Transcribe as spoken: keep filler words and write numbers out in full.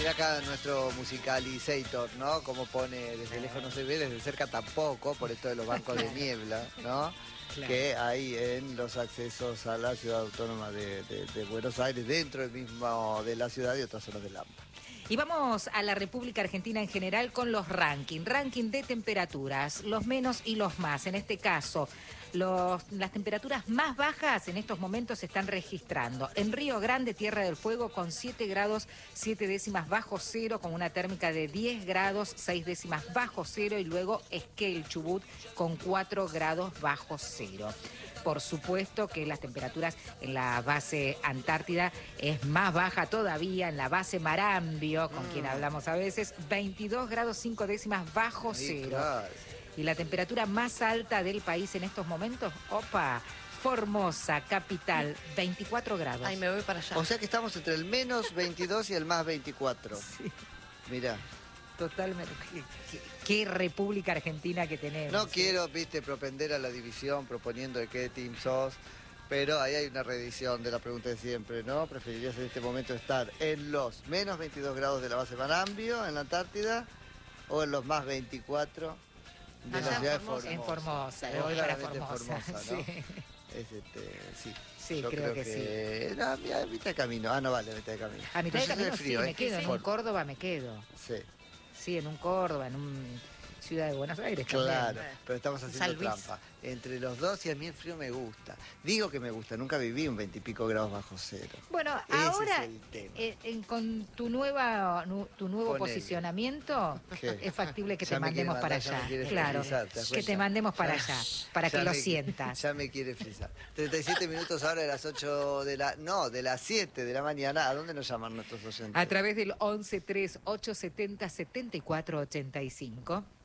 Mira acá nuestro musicalizator, ¿no? Como pone, desde lejos no se ve, desde cerca tampoco, por esto de los bancos de niebla, ¿no? Claro. Que hay en los accesos a la ciudad autónoma de, de, de Buenos Aires, dentro del mismo de la ciudad y otras zonas del A M P A. Y vamos a la República Argentina en general con los rankings, ranking de temperaturas, los menos y los más. En este caso, los, las temperaturas más bajas en estos momentos se están registrando. En Río Grande, Tierra del Fuego, con siete grados, siete décimas bajo cero, con una térmica de diez grados, seis décimas bajo cero, y luego Esquel, Chubut, con cuatro grados bajo cero. Por supuesto que las temperaturas en la base Antártida es más baja todavía, en la base Marambio, con mm. quien hablamos a veces, veintidós grados cinco décimas bajo Sí, cero. claro. Y la temperatura más alta del país en estos momentos, opa, Formosa, capital, veinticuatro grados. Ay, me voy para allá. O sea que estamos entre el menos veintidós y el más veinticuatro. Sí. Mirá. Totalmente. ¿Qué, qué, qué República Argentina que tenemos? No ¿sí? quiero, viste, propender a la división proponiendo de qué team sos, pero ahí hay una reedición de la pregunta de siempre, ¿no? ¿Preferirías en este momento estar en los menos veintidós grados de la base Marambio, en la Antártida, o en los más veinticuatro de Allá la ciudad de Formosa. Formosa? En Formosa, Oh, voy para claramente Formosa. Formosa, ¿no? Sí. Es este, sí. Sí, Yo creo creo, que, que, sí. No, a mitad de camino. Ah, no vale, a mitad de camino. A mitad No, de yo soy camino frío, sí, ¿eh? me quedo. En For- un Córdoba me quedo. Sí. Sí, en un Córdoba, en un ciudad de Buenos Aires Claro, también. pero estamos haciendo San Luis. trampa. Entre los dos, y a mí el frío me gusta. Digo que me gusta, nunca viví un veintipico grados bajo cero. Bueno, Ese ahora, es el tema. eh, en- con tu nueva nu- tu nuevo Ponele. posicionamiento, ¿Qué? es factible que Ya te me quiere mandemos para mandar, ya me allá. quiere Claro, frizar, ¿te das que cuenta? te mandemos para Ya- allá, para ya que lo me- sientas. Ya me quiere frizar. treinta y siete minutos ahora de las ocho de la... No, de las siete de la mañana. ¿A dónde nos llaman nuestros oyentes? A través del once tres ocho setenta setenta y cuatro ochenta y cinco.